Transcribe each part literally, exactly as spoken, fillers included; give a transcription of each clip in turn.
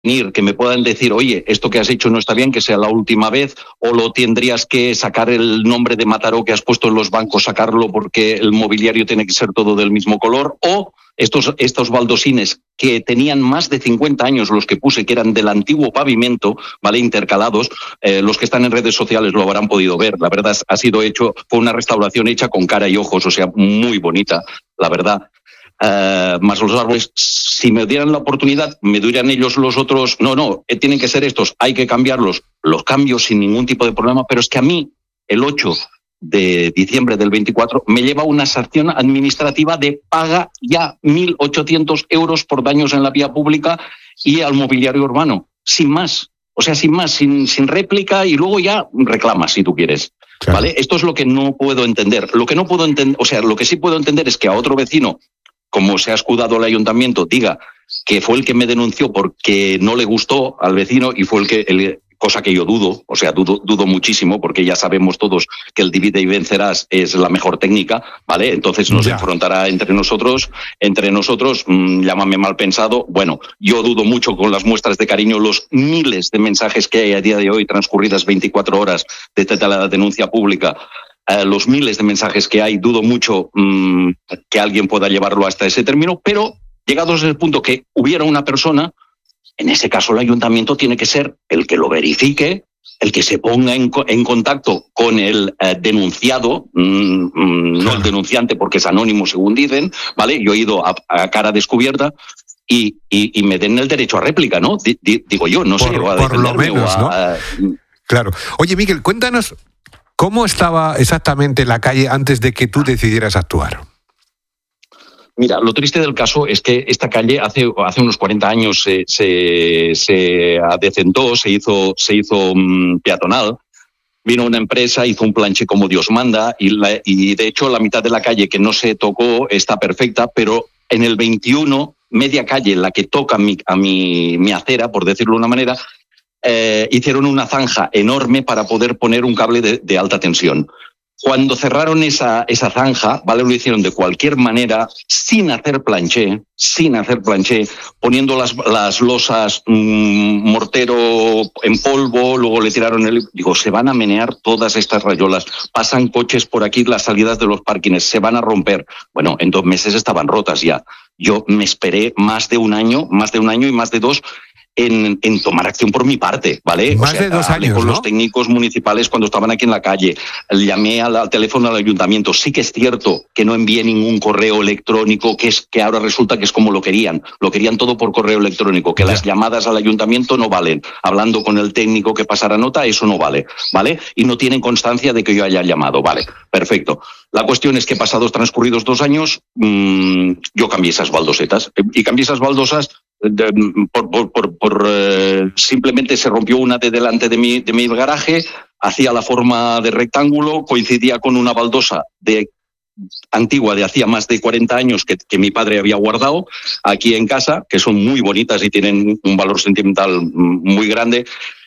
que me puedan decir, oye, esto que has hecho no está bien, que sea la última vez, o lo tendrías que sacar el nombre de Mataró que has puesto en los bancos, sacarlo porque el mobiliario tiene que ser todo del mismo color, o estos, estos baldosines que tenían más de cincuenta años, los que puse, que eran del antiguo pavimento, ¿vale? Intercalados, eh, los que están en redes sociales lo habrán podido ver. La verdad, ha sido hecho, fue una restauración hecha con cara y ojos, o sea, muy bonita, la verdad. Uh, más los árboles, si me dieran la oportunidad, me dirían ellos los otros, no, no, eh, tienen que ser estos, hay que cambiarlos, los cambio sin ningún tipo de problema, pero es que a mí, el ocho de diciembre del veinticuatro, me lleva una sanción administrativa de paga ya mil ochocientos euros por daños en la vía pública y al mobiliario urbano, sin más, o sea, sin más, sin, sin réplica, y luego ya reclamas si tú quieres. Claro. ¿Vale? Esto es lo que no puedo entender. Lo que no puedo entender, o sea, lo que sí puedo entender es que a otro vecino, como se ha escudado el ayuntamiento, diga que fue el que me denunció porque no le gustó al vecino y fue el que, el, cosa que yo dudo, o sea, dudo, dudo muchísimo, porque ya sabemos todos que el divide y vencerás es la mejor técnica, ¿vale? Entonces nos ya. enfrentará entre nosotros, entre nosotros, mmm, llámame mal pensado. Bueno, yo dudo mucho con las muestras de cariño, los miles de mensajes que hay a día de hoy, transcurridas veinticuatro horas desde la denuncia pública. Uh, los miles de mensajes que hay, dudo mucho um, que alguien pueda llevarlo hasta ese término, pero llegados al punto que hubiera una persona, en ese caso el ayuntamiento tiene que ser el que lo verifique, el que se ponga en, en contacto con el uh, denunciado, mm, mm, no el denunciante porque es anónimo según dicen, ¿vale? Yo he ido a, a cara descubierta y, y, y me den el derecho a réplica, ¿no? D- d- digo yo, no por, sé. A por lo menos, ¿no? A, uh, claro. Oye, Miguel, cuéntanos, ¿cómo estaba exactamente la calle antes de que tú decidieras actuar? Mira, lo triste del caso es que esta calle hace, hace unos cuarenta años se, se, se adecentó, se hizo, se hizo um, peatonal. Vino una empresa, hizo un planche como Dios manda y, la, y de hecho la mitad de la calle que no se tocó está perfecta, pero en el veintiuno, media calle, la que toca mi, a mi, mi acera, por decirlo de una manera, Eh, hicieron una zanja enorme para poder poner un cable de, de alta tensión. Cuando cerraron esa, esa zanja, ¿vale? Lo hicieron de cualquier manera, sin hacer planché, sin hacer planché, poniendo las, las losas mmm, mortero en polvo, luego le tiraron el... Digo, se van a menear todas estas rayolas, pasan coches por aquí, las salidas de los parkings, se van a romper. Bueno, en dos meses estaban rotas ya. Yo me esperé más de un año, más de un año y más de dos, En, en tomar acción por mi parte, ¿vale? Más o sea, de dos hablé años, con ¿no? los técnicos municipales cuando estaban aquí en la calle, llamé al, al teléfono al ayuntamiento. Sí que es cierto que no envié ningún correo electrónico, que es que ahora resulta que es como lo querían. Lo querían todo por correo electrónico, que ya. Las llamadas al ayuntamiento no valen. Hablando con el técnico que pasara nota, eso no vale, ¿vale? Y no tienen constancia de que yo haya llamado, ¿vale? Perfecto. La cuestión es que pasados transcurridos dos años, mmm, yo cambié esas baldosetas. Y cambié esas baldosas De, por, por, por, por eh, simplemente se rompió una de delante de mi, de mi garaje, hacía la forma de rectángulo, coincidía con una baldosa de antigua de hacía más de cuarenta años que, que mi padre había guardado aquí en casa, que son muy bonitas y tienen un valor sentimental muy grande,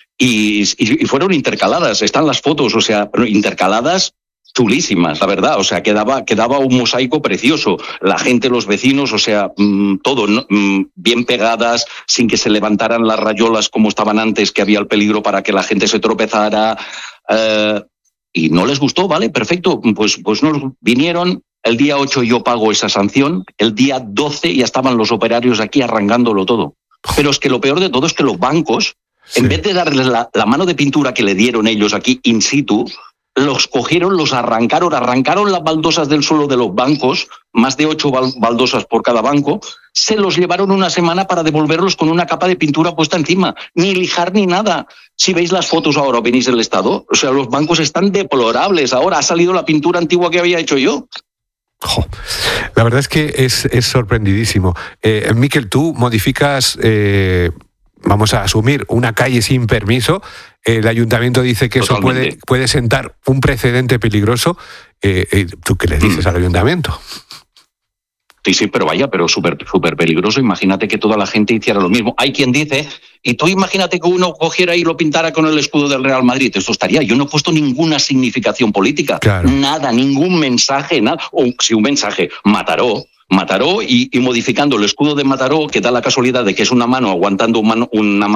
y, y, y fueron intercaladas, están las fotos, o sea, intercaladas chulísimas, la verdad, o sea, quedaba, quedaba un mosaico precioso, la gente, los vecinos, o sea, mmm, todo, ¿no? mmm, bien pegadas, sin que se levantaran las rayolas como estaban antes, que había el peligro para que la gente se tropezara, eh, y no les gustó, vale, perfecto, pues, pues nos vinieron, el día ocho yo pago esa sanción, el día doce ya estaban los operarios aquí arrancándolo todo, pero es que lo peor de todo es que los bancos, sí. en vez de darles la, la mano de pintura que le dieron ellos aquí in situ, los cogieron, los arrancaron, arrancaron las baldosas del suelo de los bancos, más de ocho baldosas por cada banco, se los llevaron una semana para devolverlos con una capa de pintura puesta encima, ni lijar ni nada. Si veis las fotos ahora o venís del estado, o sea, los bancos están deplorables. Ahora ha salido la pintura antigua que había hecho yo. Jo, la verdad es que es, es sorprendidísimo. Eh, Miquel, tú modificas... Eh... vamos a asumir, una calle sin permiso, el ayuntamiento dice que Totalmente. eso puede, puede sentar un precedente peligroso. Eh, eh, ¿Tú qué le dices mm. al ayuntamiento? Sí, sí, pero vaya, pero súper súper peligroso. Imagínate que toda la gente hiciera lo mismo. Hay quien dice Y tú imagínate que uno cogiera y lo pintara con el escudo del Real Madrid. Esto estaría. Yo no he puesto ninguna significación política. Claro. Nada, ningún mensaje, nada. O si un mensaje, Mataró. Mataró y, y modificando el escudo de Mataró, que da la casualidad de que es una mano aguantando una mano. Una